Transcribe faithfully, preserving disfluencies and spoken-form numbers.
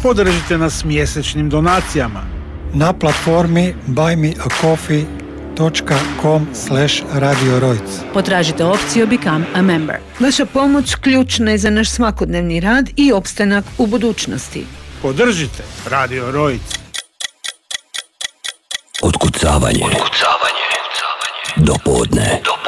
Podržite nas mjesečnim donacijama na platformi buy me a coffee dot com slash radio rojc. Potražite opciju Become a Member. Vaša pomoć ključna je za naš svakodnevni rad i opstanak u budućnosti. Podržite Radio Rojc. Otkucavanje. Otkucavanje. Do podne. Do